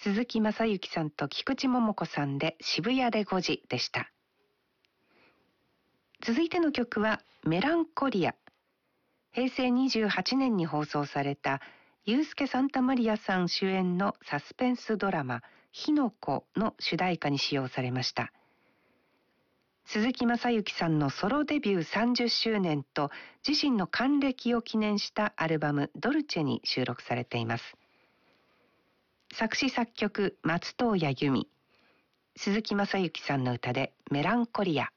鈴木雅之さんと菊池桃子さんで渋谷で5時でした。続いての曲はメランコリア。平成28年に放送されたユースケ・サンタマリアさん主演のサスペンスドラマ火の粉の主題歌に使用されました。鈴木雅之さんのソロデビュー30周年と自身の還暦を記念したアルバムドルチェに収録されています。作詞作曲松任谷由実、鈴木雅之さんの歌でメランコリア。